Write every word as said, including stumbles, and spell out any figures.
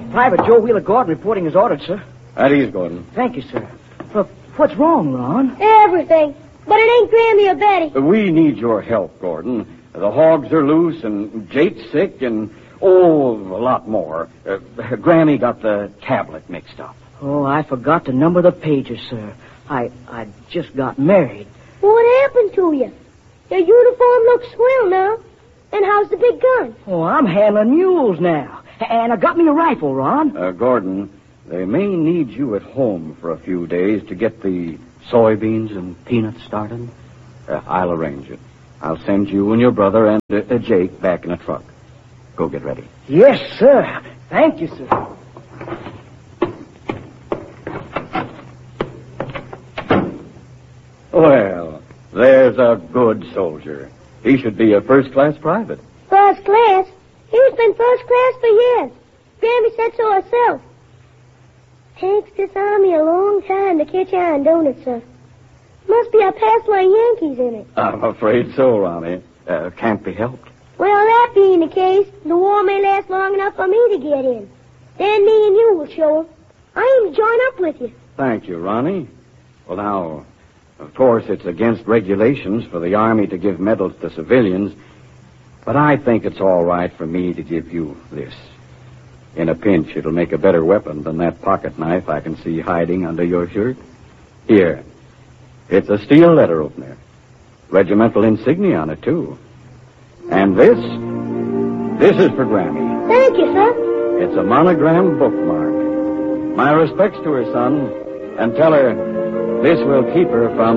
Private Joe Wheeler Gordon reporting as ordered, sir. At ease, Gordon. Thank you, sir. Look, what's wrong, Ron? Everything. But it ain't Grammy or Betty. We need your help, Gordon. The hogs are loose, and Jake's sick, and, oh, a lot more. Uh, Grammy got the tablet mixed up. Oh, I forgot to number the pages, sir. I I just got married. What happened to you? Your uniform looks swell now. And how's the big gun? Oh, I'm handling mules now. And I got me a rifle, Ron. Uh, Gordon, they may need you at home for a few days to get the soybeans and peanuts started. Uh, I'll arrange it. I'll send you and your brother and uh, uh, Jake back in a truck. Go get ready. Yes, sir. Thank you, sir. Well, there's a good soldier. He should be a first-class private. First class? He's been first class for years. Grammy said so herself. Takes this army a long time to catch on, don't it, sir? Must be a past my Yankees in it. I'm afraid so, Ronnie. Uh, can't be helped. Well, that being the case, the war may last long enough for me to get in. Then me and you will show 'em. I aim to join up with you. Thank you, Ronnie. Well, now, of course, it's against regulations for the Army to give medals to civilians, but I think it's all right for me to give you this. In a pinch, it'll make a better weapon than that pocket knife I can see hiding under your shirt. Here. It's a steel letter opener. Regimental insignia on it, too. And this? This is for Grammy. Thank you, sir. It's a monogrammed bookmark. My respects to her, son, and tell her this will keep her from